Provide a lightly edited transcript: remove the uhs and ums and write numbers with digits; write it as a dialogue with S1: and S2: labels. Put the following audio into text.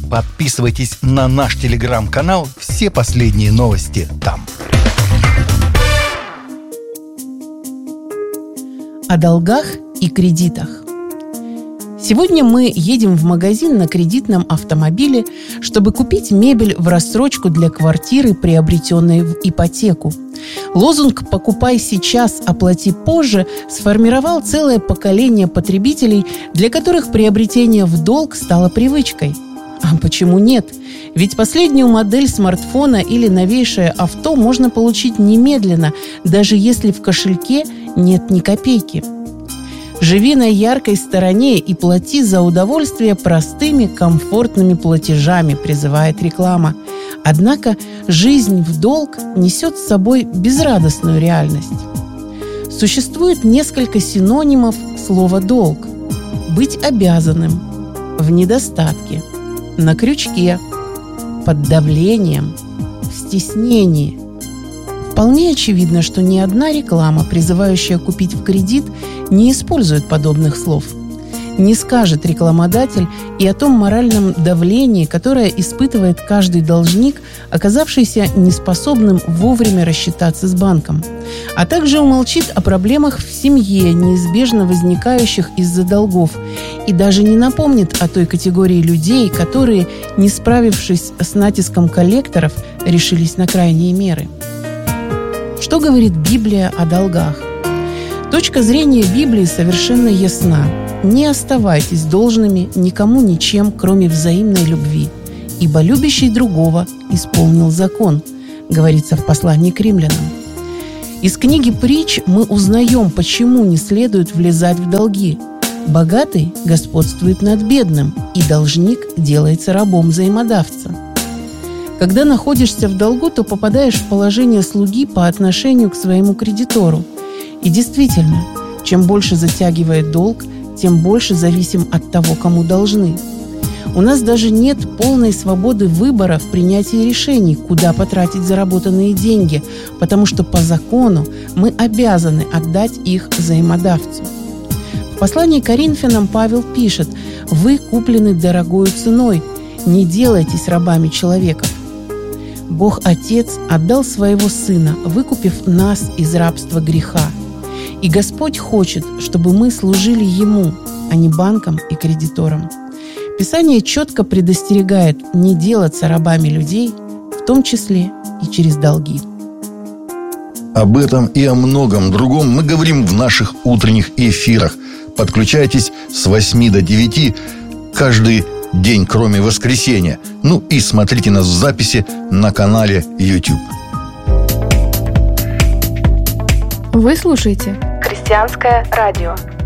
S1: Подписывайтесь на наш телеграм-канал, все последние новости там.
S2: О долгах и кредитах. Сегодня мы едем в магазин на кредитном автомобиле, чтобы купить мебель в рассрочку для квартиры, приобретенной в ипотеку. Лозунг «Покупай сейчас, оплати позже» сформировал целое поколение потребителей, для которых приобретение в долг стало привычкой. А почему нет? Ведь последнюю модель смартфона или новейшее авто можно получить немедленно, даже если в кошельке нет ни копейки. Живи на яркой стороне и плати за удовольствие простыми, комфортными платежами, призывает реклама. Однако жизнь в долг несет с собой безрадостную реальность. Существует несколько синонимов слова «долг». Быть обязанным, в недостатке, на крючке, под давлением, в стеснении. Вполне очевидно, что ни одна реклама, призывающая купить в кредит, не использует подобных слов. Не скажет рекламодатель и о том моральном давлении, которое испытывает каждый должник, оказавшийся неспособным вовремя рассчитаться с банком. А также умолчит о проблемах в семье, неизбежно возникающих из-за долгов, и даже не напомнит о той категории людей, которые, не справившись с натиском коллекторов, решились на крайние меры. Что говорит Библия о долгах? Точка зрения Библии совершенно ясна. Не оставайтесь должными никому ничем, кроме взаимной любви, ибо любящий другого исполнил закон, говорится в послании к римлянам. Из книги «Притч» мы узнаем, почему не следует влезать в долги. Богатый господствует над бедным, и должник делается рабом взаимодавца. Когда находишься в долгу, то попадаешь в положение слуги по отношению к своему кредитору. И действительно, чем больше затягивает долг, тем больше зависим от того, кому должны. У нас даже нет полной свободы выбора в принятии решений, куда потратить заработанные деньги, потому что по закону мы обязаны отдать их взаимодавцу. В послании к Коринфянам Павел пишет: «Вы куплены дорогою ценой, не делайтесь рабами человека». Бог Отец отдал Своего Сына, выкупив нас из рабства греха. И Господь хочет, чтобы мы служили Ему, а не банкам и кредиторам. Писание четко предостерегает не делаться рабами людей, в том числе и через долги.
S1: Об этом и о многом другом мы говорим в наших утренних эфирах. Подключайтесь с 8 до 9 каждый день, кроме воскресенья. Ну и смотрите нас в записи на канале YouTube.
S3: Вы слушаете «Христианское радио».